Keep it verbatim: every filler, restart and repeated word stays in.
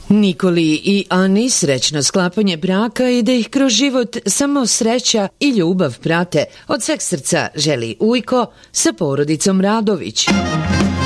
Nikoli i Ani srećno sklapanje braka i da ih kroz život samo sreća i ljubav prate. Od sveg srca želi Ujko sa porodicom Radović.